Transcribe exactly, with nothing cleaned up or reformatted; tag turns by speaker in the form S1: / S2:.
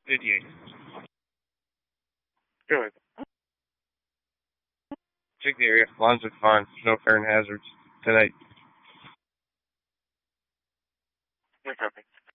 S1: fifty-eight.
S2: Good.
S1: Check the area. Lawns are fine. No apparent hazards tonight.
S2: No copy.